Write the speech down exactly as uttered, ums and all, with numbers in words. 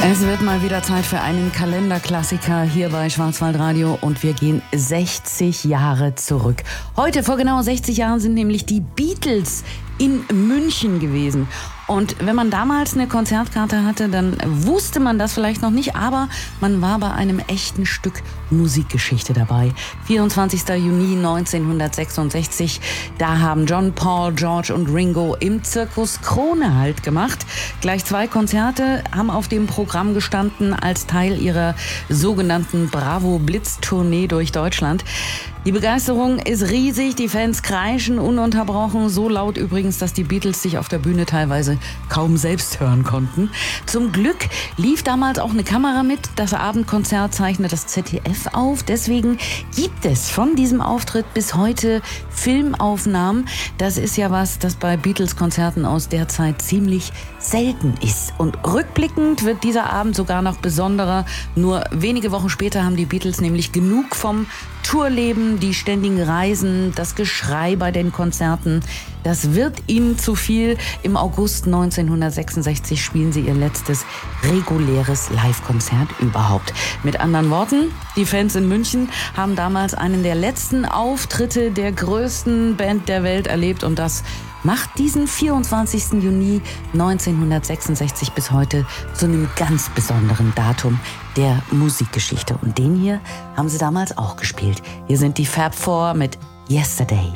Es wird mal wieder Zeit für einen Kalenderklassiker hier bei Schwarzwaldradio und wir gehen sechzig Jahre zurück. Heute, vor genau sechzig Jahren, sind nämlich die Beatles in München gewesen. Und wenn man damals eine Konzertkarte hatte, dann wusste man das vielleicht noch nicht, aber man war bei einem echten Stück Musikgeschichte dabei. vierundzwanzigster Juni neunzehnhundertsechsundsechzig, da haben John, Paul, George und Ringo im Zirkus Krone Halt gemacht. Gleich zwei Konzerte haben auf dem Programm gestanden als Teil ihrer sogenannten Bravo-Blitz-Tournee durch Deutschland. Die Begeisterung ist riesig, die Fans kreischen ununterbrochen, so laut übrigens, dass die Beatles sich auf der Bühne teilweise kaum selbst hören konnten. Zum Glück lief damals auch eine Kamera mit, das Abendkonzert zeichnet das Z D F auf, deswegen gibt es von diesem Auftritt bis heute Filmaufnahmen. Das ist ja was, das bei Beatles-Konzerten aus der Zeit ziemlich selten ist. Und rückblickend wird dieser Abend sogar noch besonderer. Nur wenige Wochen später haben die Beatles nämlich genug vom Tourleben, die ständigen Reisen, das Geschrei bei den Konzerten. Das wird ihnen zu viel. Im August neunzehnhundertsechsundsechzig spielen sie ihr letztes reguläres Live-Konzert überhaupt. Mit anderen Worten, die Fans in München haben damals einen der letzten Auftritte der größten Band der Welt erlebt und das macht diesen vierundzwanzigsten Juni neunzehnhundertsechsundsechzig bis heute zu einem ganz besonderen Datum der Musikgeschichte. Und den hier haben sie damals auch gespielt. Hier sind die Fab Four mit Yesterday.